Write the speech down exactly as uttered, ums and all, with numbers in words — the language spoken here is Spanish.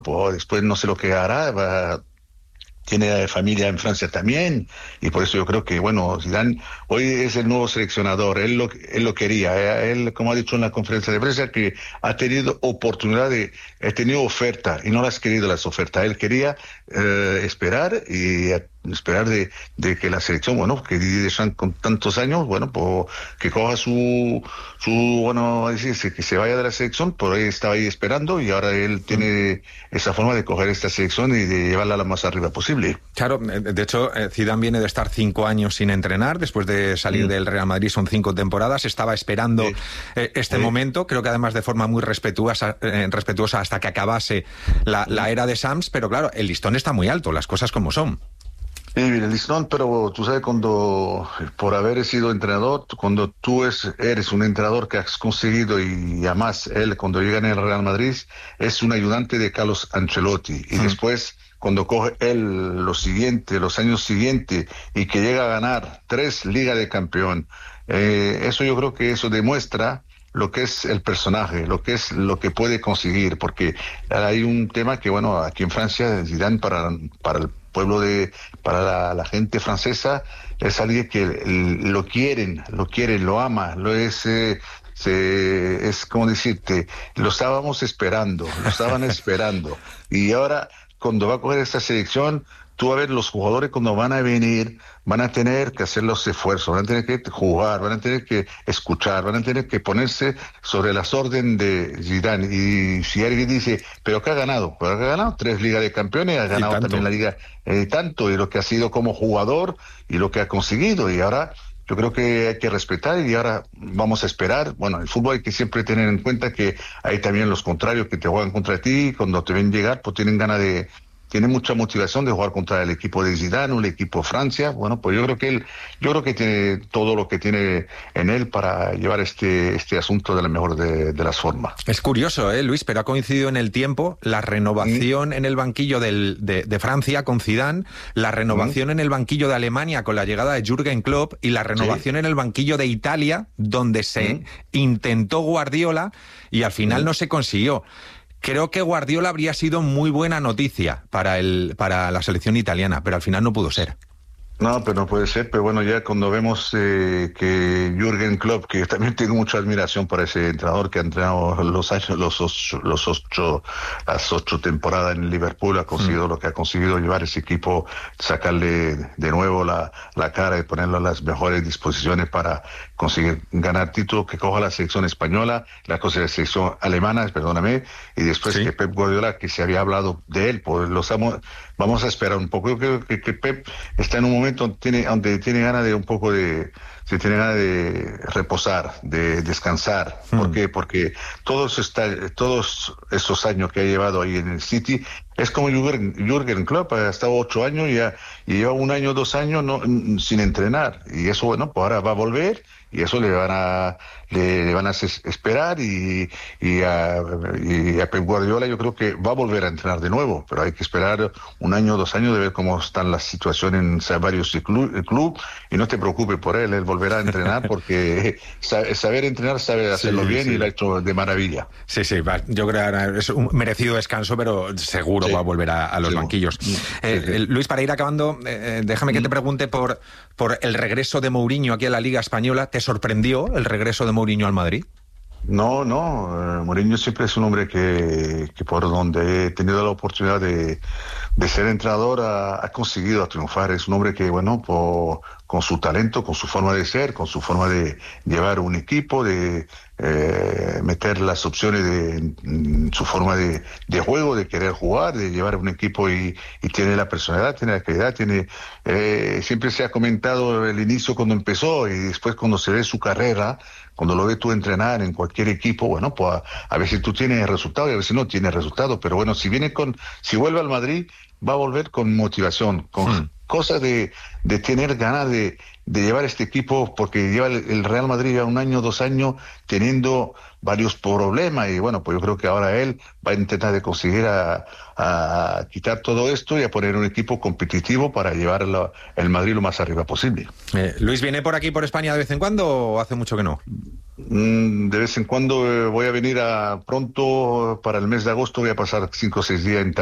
pues después no sé lo que hará, va, tiene familia en Francia también, y por eso yo creo que, bueno, Zidane hoy es el nuevo seleccionador, él lo, él lo quería, eh, él, como ha dicho en la conferencia de prensa, que ha tenido oportunidad de, ha tenido oferta, y no las ha querido las ofertas, él quería eh, esperar y a, esperar de, de que la selección, bueno, que Didier Deschamps con tantos años, bueno, pues que coja su, su bueno, decirse, que se vaya de la selección, por ahí estaba ahí esperando, y ahora él tiene esa forma de coger esta selección y de llevarla lo más arriba posible. Claro, de hecho, Zidane viene de estar cinco años sin entrenar, después de salir mm. del Real Madrid, son cinco temporadas, estaba esperando sí. eh, este sí. momento, creo que además de forma muy respetuosa, eh, respetuosa hasta que acabase la, la era de Sams, pero claro, el listón está muy alto, las cosas como son. Sí, el listón, pero tú sabes, cuando, por haber sido entrenador, cuando tú es, eres un entrenador que has conseguido, y además él, cuando llega en el Real Madrid, es un ayudante de Carlos Ancelotti, y mm. después, cuando coge él los siguientes, los años siguientes, y que llega a ganar tres Ligas de Campeón, eh, eso yo creo que eso demuestra lo que es el personaje, lo que es lo que puede conseguir, porque hay un tema que, bueno, aquí en Francia, Zidane para, para el pueblo de, para la, la gente francesa, es alguien que lo quieren, lo quieren, lo ama, lo es, eh, se, es como decirte, lo estábamos esperando, lo estaban esperando, y ahora cuando va a coger esta selección, tú vas a ver los jugadores cuando van a venir, van a tener que hacer los esfuerzos, van a tener que jugar, van a tener que escuchar, van a tener que ponerse sobre las órdenes de Zidane. Y si alguien dice, pero ¿qué ha ganado? Pues ha ganado tres Ligas de Campeones, ha ganado también la Liga eh, tanto, y lo que ha sido como jugador y lo que ha conseguido. Y ahora yo creo que hay que respetar, y ahora vamos a esperar. Bueno, el fútbol hay que siempre tener en cuenta que hay también los contrarios que te juegan contra ti, cuando te ven llegar, pues tienen ganas de... tiene mucha motivación de jugar contra el equipo de Zidane, el equipo Francia. Bueno, pues yo creo que él, yo creo que tiene todo lo que tiene en él para llevar este, este asunto de la mejor de, de las formas. Es curioso, ¿eh, Luis? Pero ha coincidido en el tiempo la renovación ¿Mm? en el banquillo del, de, de Francia con Zidane, la renovación ¿Mm? en el banquillo de Alemania con la llegada de Jürgen Klopp, y la renovación ¿Sí? en el banquillo de Italia, donde se ¿Mm? intentó Guardiola y al final ¿Mm? no se consiguió. Creo que Guardiola habría sido muy buena noticia para el para la selección italiana, pero al final no pudo ser. No, pero no puede ser, pero bueno, ya cuando vemos eh, que Jürgen Klopp, que también tengo mucha admiración por ese entrenador que ha entrenado los años, los ocho, los ocho, las ocho temporadas en Liverpool, ha conseguido mm. lo que ha conseguido, llevar ese equipo, sacarle de nuevo la, la cara y ponerlo a las mejores disposiciones para conseguir ganar títulos, que coja la selección española, la cosa de la selección alemana, perdóname, y después ¿Sí? que Pep Guardiola, que se había hablado de él, pues los amos, vamos a esperar un poco. Yo creo que, que Pep está en un momento donde tiene, donde tiene ganas de un poco de, se tiene ganas de reposar, de descansar. Mm. ¿Por qué? Porque todos está, todos esos años que ha llevado ahí en el City, es como Jürgen, Jürgen Klopp, ha estado ocho años y, ya, y lleva un año, dos años no, sin entrenar, y eso, bueno, pues ahora va a volver, y eso le van a le, le van a esperar, y, y, a, y a Pep Guardiola yo creo que va a volver a entrenar de nuevo, pero hay que esperar un año o dos años de ver cómo están las situaciones en varios clubes, club, y no te preocupes por él, él volverá a entrenar porque sabe, saber entrenar, sabe hacerlo sí, bien sí. y lo ha hecho de maravilla. Sí, sí, va, yo creo que es un merecido descanso, pero seguro sí. va a volver a, a los sí. banquillos. Sí, eh, sí. Luis, para ir acabando, eh, déjame que te pregunte por, por el regreso de Mourinho aquí a la Liga Española. ¿Te sorprendió el regreso de Mourinho al Madrid? No, no, uh, Mourinho siempre es un hombre que, que por donde he tenido la oportunidad de, de ser entrenador ha, ha conseguido triunfar. Es un hombre que, bueno, por, con su talento, con su forma de ser, con su forma de llevar un equipo, de eh, meter las opciones de mm, su forma de, de juego, de querer jugar, de llevar un equipo, y, y tiene la personalidad, tiene la calidad, tiene eh, siempre se ha comentado el inicio cuando empezó, y después cuando se ve su carrera, cuando lo ves tú entrenar en cualquier equipo, bueno, pues a, a veces tú tienes resultado y a veces no tienes resultado, pero bueno, si viene con, si vuelve al Madrid, va a volver con motivación, con hmm. cosas de, de tener ganas de, de llevar este equipo, porque lleva el, el Real Madrid ya un año, dos años, teniendo varios problemas y bueno, pues yo creo que ahora él va a intentar de conseguir a, a quitar todo esto y a poner un equipo competitivo para llevar la, el Madrid lo más arriba posible. Eh, Luis, ¿viene por aquí por España de vez en cuando o hace mucho que no? De vez en cuando eh, voy a venir a pronto para el mes de agosto, voy a pasar cinco o seis días en